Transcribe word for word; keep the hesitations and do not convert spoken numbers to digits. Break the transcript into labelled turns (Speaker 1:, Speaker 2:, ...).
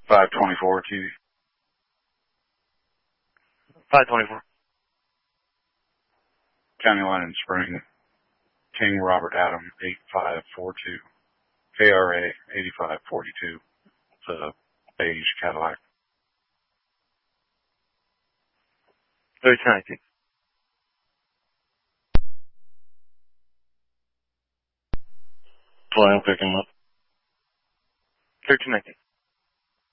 Speaker 1: five twenty-four T V.
Speaker 2: five twenty-four.
Speaker 1: County line in Spring. King Robert Adam, eight five four two. K R A, eighty-five forty-two. It's a beige Cadillac.
Speaker 2: thirty-two nineteen.
Speaker 1: Well, I'm picking up.
Speaker 2: thirty-two nineteen.